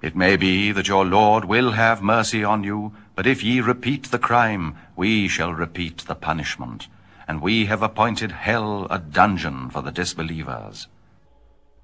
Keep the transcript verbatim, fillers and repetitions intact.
It may be that your Lord will have mercy on you, but if ye repeat the crime, we shall repeat the punishment. And we have appointed hell a dungeon for the disbelievers.